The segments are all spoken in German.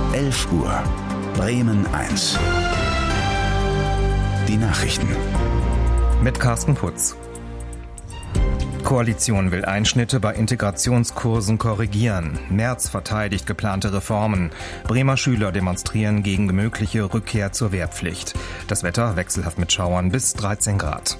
11 Uhr. Bremen 1. Die Nachrichten. Mit Carsten Putz. Koalition will Einschnitte bei Integrationskursen korrigieren. Merz verteidigt geplante Reformen. Bremer Schüler demonstrieren gegen mögliche Rückkehr zur Wehrpflicht. Das Wetter wechselhaft mit Schauern bis 13 Grad.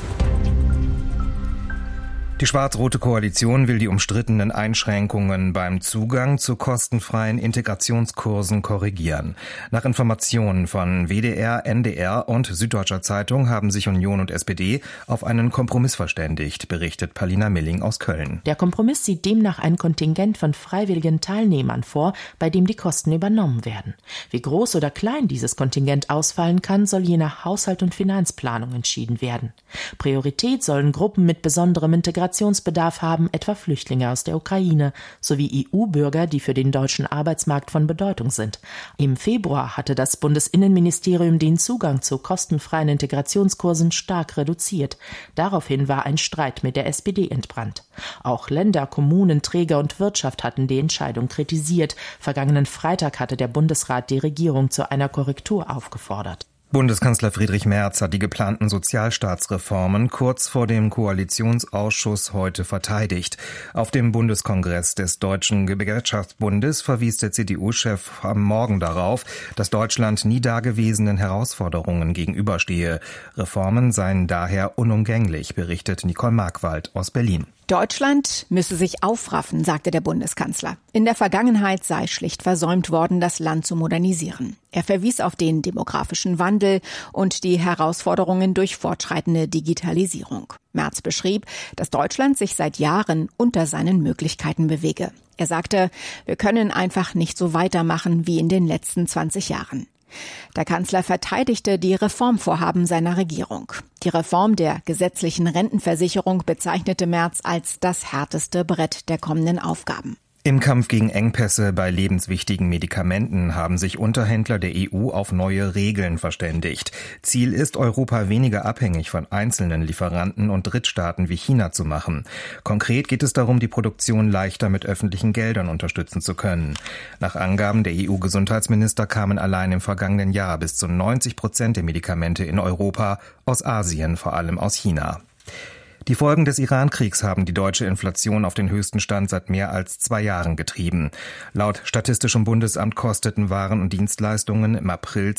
Die schwarz-rote Koalition will die umstrittenen Einschränkungen beim Zugang zu kostenfreien Integrationskursen korrigieren. Nach Informationen von WDR, NDR und Süddeutscher Zeitung haben sich Union und SPD auf einen Kompromiss verständigt, berichtet Palina Milling aus Köln. Der Kompromiss sieht demnach ein Kontingent von freiwilligen Teilnehmern vor, bei dem die Kosten übernommen werden. Wie groß oder klein dieses Kontingent ausfallen kann, soll je nach Haushalt- und Finanzplanung entschieden werden. Priorität sollen Gruppen mit besonderem Integrationsbedarf haben, etwa Flüchtlinge aus der Ukraine, sowie EU-Bürger, die für den deutschen Arbeitsmarkt von Bedeutung sind. Im Februar hatte das Bundesinnenministerium den Zugang zu kostenfreien Integrationskursen stark reduziert. Daraufhin war ein Streit mit der SPD entbrannt. Auch Länder, Kommunen, Träger und Wirtschaft hatten die Entscheidung kritisiert. Vergangenen Freitag hatte der Bundesrat die Regierung zu einer Korrektur aufgefordert. Bundeskanzler Friedrich Merz hat die geplanten Sozialstaatsreformen kurz vor dem Koalitionsausschuss heute verteidigt. Auf dem Bundeskongress des Deutschen Gewerkschaftsbundes verwies der CDU-Chef am Morgen darauf, dass Deutschland nie dagewesenen Herausforderungen gegenüberstehe. Reformen seien daher unumgänglich, berichtet Nicole Markwald aus Berlin. Deutschland müsse sich aufraffen, sagte der Bundeskanzler. In der Vergangenheit sei schlicht versäumt worden, das Land zu modernisieren. Er verwies auf den demografischen Wandel und die Herausforderungen durch fortschreitende Digitalisierung. Merz beschrieb, dass Deutschland sich seit Jahren unter seinen Möglichkeiten bewege. Er sagte, wir können einfach nicht so weitermachen wie in den letzten 20 Jahren. Der Kanzler verteidigte die Reformvorhaben seiner Regierung. Die Reform der gesetzlichen Rentenversicherung bezeichnete Merz als das härteste Brett der kommenden Aufgaben. Im Kampf gegen Engpässe bei lebenswichtigen Medikamenten haben sich Unterhändler der EU auf neue Regeln verständigt. Ziel ist, Europa weniger abhängig von einzelnen Lieferanten und Drittstaaten wie China zu machen. Konkret geht es darum, die Produktion leichter mit öffentlichen Geldern unterstützen zu können. Nach Angaben der EU-Gesundheitsminister kamen allein im vergangenen Jahr bis zu 90% der Medikamente in Europa aus Asien, vor allem aus China. Die Folgen des Iran-Kriegs haben die deutsche Inflation auf den höchsten Stand seit mehr als 2 Jahren getrieben. Laut Statistischem Bundesamt kosteten Waren und Dienstleistungen im April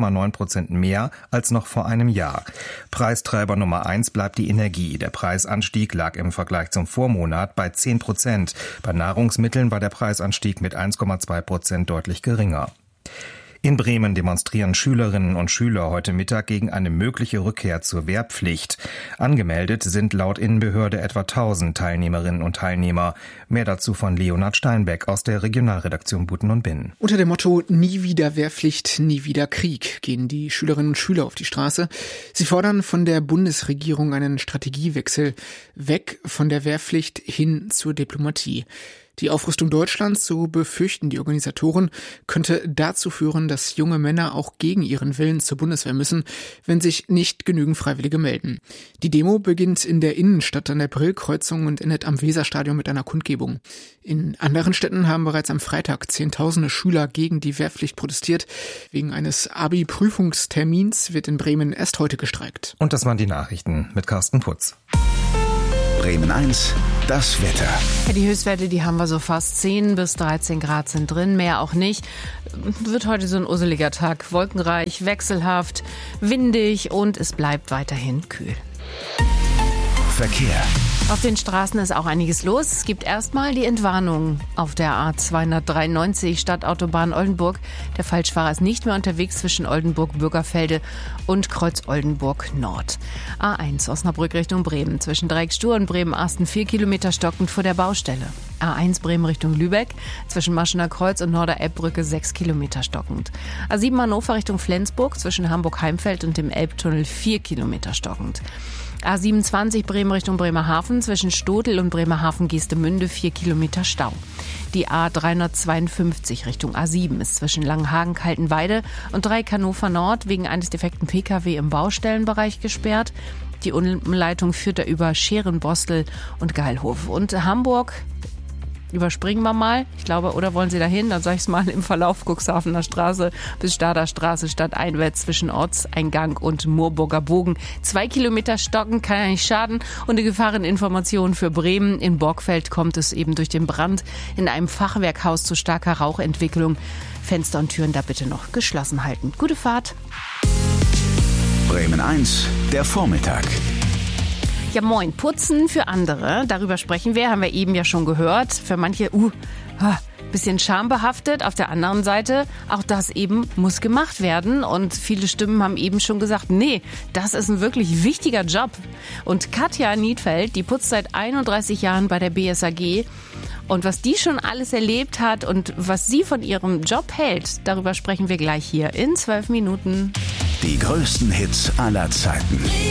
2,9% mehr als noch vor einem Jahr. Preistreiber Nummer 1 bleibt die Energie. Der Preisanstieg lag im Vergleich zum Vormonat bei 10%. Bei Nahrungsmitteln war der Preisanstieg mit 1,2% deutlich geringer. In Bremen demonstrieren Schülerinnen und Schüler heute Mittag gegen eine mögliche Rückkehr zur Wehrpflicht. Angemeldet sind laut Innenbehörde etwa 1000 Teilnehmerinnen und Teilnehmer. Mehr dazu von Leonhard Steinbeck aus der Regionalredaktion Buten und Binnen. Unter dem Motto "Nie wieder Wehrpflicht, nie wieder Krieg" gehen die Schülerinnen und Schüler auf die Straße. Sie fordern von der Bundesregierung einen Strategiewechsel, weg von der Wehrpflicht hin zur Diplomatie. Die Aufrüstung Deutschlands, so befürchten die Organisatoren, könnte dazu führen, dass junge Männer auch gegen ihren Willen zur Bundeswehr müssen, wenn sich nicht genügend Freiwillige melden. Die Demo beginnt in der Innenstadt an der Brillkreuzung und endet am Weserstadion mit einer Kundgebung. In anderen Städten haben bereits am Freitag Zehntausende Schüler gegen die Wehrpflicht protestiert. Wegen eines Abi-Prüfungstermins wird in Bremen erst heute gestreikt. Und das waren die Nachrichten mit Carsten Putz. Bremen 1, das Wetter. Ja, die Höchstwerte, die haben wir so fast 10 bis 13 Grad sind drin, mehr auch nicht. Wird heute so ein urseliger Tag, wolkenreich, wechselhaft, windig und es bleibt weiterhin kühl. Verkehr. Auf den Straßen ist auch einiges los. Es gibt erstmal die Entwarnung auf der A293 Stadtautobahn Oldenburg. Der Falschfahrer ist nicht mehr unterwegs zwischen Oldenburg-Bürgerfelde und Kreuz-Oldenburg Nord. A1 Osnabrück Richtung Bremen. Zwischen Dreiecksstuhr und Bremen-Asten 4 Kilometer stockend vor der Baustelle. A1 Bremen Richtung Lübeck. Zwischen Maschener Kreuz und Norder-Elbbrücke 6 Kilometer stockend. A7 Hannover Richtung Flensburg. Zwischen Hamburg-Heimfeld und dem Elbtunnel 4 Kilometer stockend. A27 Bremen Richtung Bremerhaven, zwischen Stodel und Bremerhaven-Geestemünde 4 Kilometer Stau. Die A352 Richtung A7 ist zwischen Langenhagen-Kaltenweide und Dreieck-Hannover Nord wegen eines defekten Pkw im Baustellenbereich gesperrt. Die Umleitung führt da über Scherenbostel und Geilhof. Und Hamburg überspringen wir mal. Ich glaube, oder wollen Sie dahin? Dann sage ich es mal im Verlauf Cuxhavener Straße bis Stader Straße stadteinwärts zwischen Ortseingang und Moorburger Bogen. 2 Kilometer stocken kann ja nicht schaden. Und eine Gefahreninformation für Bremen. In Borgfeld kommt es eben durch den Brand in einem Fachwerkhaus zu starker Rauchentwicklung. Fenster und Türen da bitte noch geschlossen halten. Gute Fahrt. Bremen 1, der Vormittag. Ja, moin. Putzen für andere. Darüber sprechen wir, haben wir eben ja schon gehört. Für manche, bisschen schambehaftet. Auf der anderen Seite, auch das eben muss gemacht werden. Und viele Stimmen haben eben schon gesagt, nee, das ist ein wirklich wichtiger Job. Und Katja Niedfeld, die putzt seit 31 Jahren bei der BSAG. Und was die schon alles erlebt hat und was sie von ihrem Job hält, darüber sprechen wir gleich hier in 12 Minuten. Die größten Hits aller Zeiten.